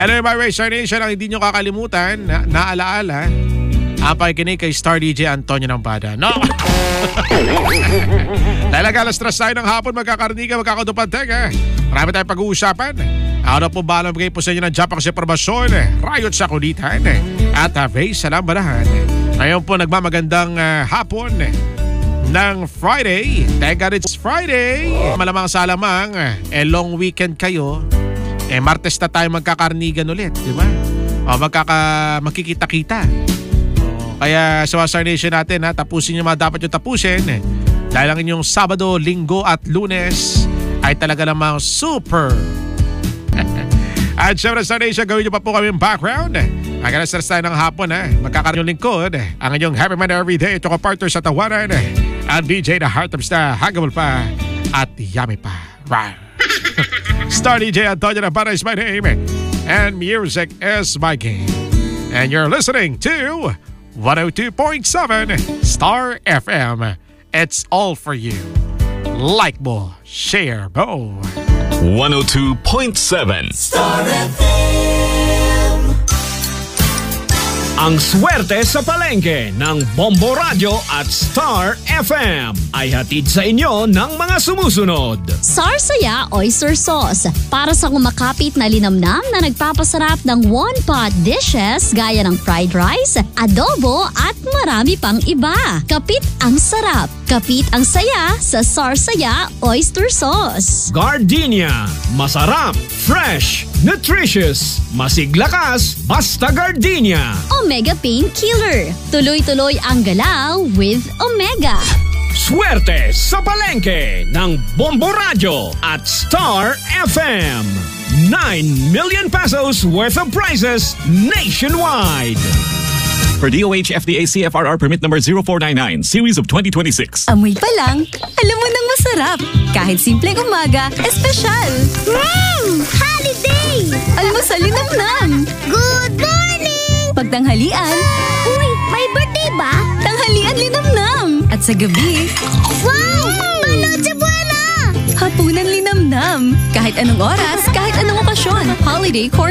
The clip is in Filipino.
Hello my Star Nation, ang hindi nyo kakalimutan, naalaala, ang pakikinig kay Star DJ Antonio ng Bada. No! Dahil nag-alas-stress tayo ng hapon, magkakarniga, magkakadupanteg. Marami tayong pag-uusapan. Ako na po balang bigay po sa inyo ng Japak sa Impormasyon, Riot sa Kulitan, at Faye sa Lambarahan. Ngayon po nagmamagandang hapon ng Friday. Thank God it's Friday. Malamang sa alamang, long weekend kayo. Martes na tayo magkakarnigan ulit, di ba? Makikita-kita. Kaya sa Star Nation natin, tapusin nyo mga dapat nyo tapusin. Dahil ang inyong Sabado, Linggo at Lunes ay talaga namang super. At syempre Star Nation, gawin nyo pa po kami yung background. Mag-alas-stress tayo ng hapon, magkakaroon yung lingkod. Ang inyong Happy Man Everyday, ito ko partner sa tawanan. Ang DJ na Heart of Star, hagabol pa at yummy pa. Right. Star DJ Antonio Navarra is my name, and music is my game. And you're listening to 102.7 Star FM. It's all for you. Like mo, share mo. 102.7 Star FM. Ang swerte sa palengke ng Bombo Radio at Star FM ay hatid sa inyo ng mga sumusunod. Sarsaya Oyster Sauce, para sa kumakapit na linamnam na nagpapasarap ng one-pot dishes gaya ng fried rice, adobo at marami pang iba. Kapit ang sarap, kapit ang saya sa Sarsaya Oyster Sauce. Gardenia, masarap, fresh, nutritious, masiglakas, basta Gardenia. Omega Pain Killer, tuloy-tuloy ang galaw with Omega. Swerte sa palengke ng Bombo Radio at Star FM. 9 million pesos worth of prizes nationwide. For DOH FDA CFRR permit number 0499, series of 2026. Amoy pa lang, alam mo nang masarap. Kahit simpleng umaga, espesyal. Holiday! Almusal linamnam. Good morning! Pagtanghalian, Uy, may birthday ba? tanghalian linamnam. At sa gabi, Wow! Noche Buena! hapunan linamnam. Kahit anong oras, kahit anong okasyon, holiday court